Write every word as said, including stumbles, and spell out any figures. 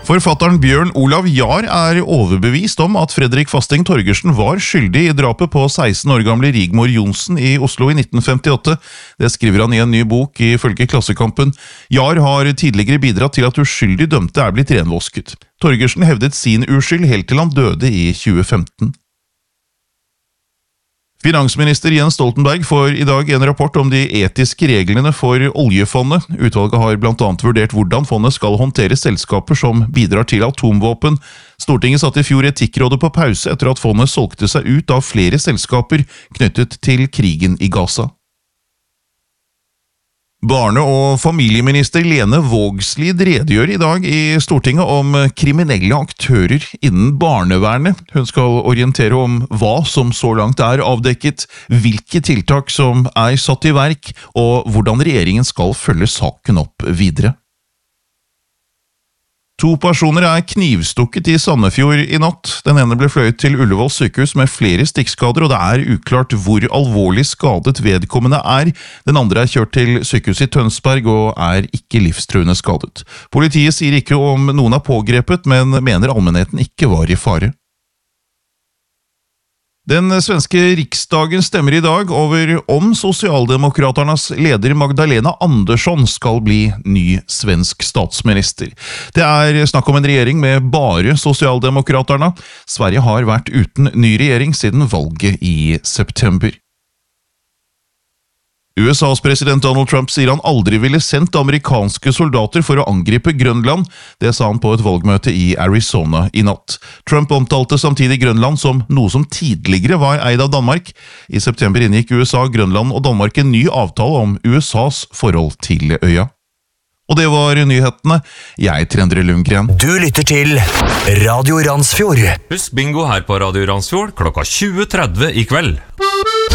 Forfatteren Bjørn Olav Jahr er overbevist om at Fredrik Fasting Torgersen var skyldig i drapet på seksten år gamle Rigmor Johnsen i Oslo i nitten femtiåtte. Det skriver han i en ny bok ifølge Klassekampen. Jahr har tidligere bidratt til at uskyldig dømte er blitt renvosket. Torgersen hevdet sin uskyld helt til han døde i tjue femten. Finansminister Jens Stoltenberg får i dag en rapport om de etiske reglene for oljefondet. Utvalget har blant annet vurdert hvordan fondet skal håndtere selskaper som bidrar til atomvåpen. Stortinget satte i fjor Etikkrådet på pause etter at fondet solgte seg ut av flere selskaper knyttet til krigen i Gaza. Barne- og familieminister Lene Vågslid redegjør i dag i Stortinget om kriminelle aktører innen barnevernet. Hun skal orientere om hva som så langt er avdekket, hvilke tiltak som er satt i verk, og hvordan regjeringen skal følge saken opp videre. To personer er knivstukket i Sandefjord i natt. Den ene ble fløyet til Ullevål sykehus med flere stikkskader, og det er uklart hvor alvorlig skadet vedkommende er. Den andre er kjørt til sykehuset i Tønsberg og er ikke livstruende skadet. Politiet sier ikke om noen er pågrepet, men mener allmennheten ikke var i fare. Den svenske riksdagen stemmer i dag over om Sosialdemokraternas leder Magdalena Andersson skal bli ny svensk statsminister. Det er snakk om en regjering med bare Sosialdemokraterna. Sverige har vært uten ny regjering siden valget i september. U S A's president Donald Trump sier han aldri ville sendt amerikanske soldater for å angripe Grønland. Det sa han på et valgmøte i Arizona i natt. Trump omtalte samtidig Grønland som noe som tidligere var eid av Danmark. I september inngikk U S A, Grønland og Danmark en ny avtale om U S A's forhold til øya. Og det var nyhetene. Jeg er Endre Lundgren. Du lytter til Radio Randsfjord. Husk bingo her på Radio Randsfjord klokka tjue tretti i kveld.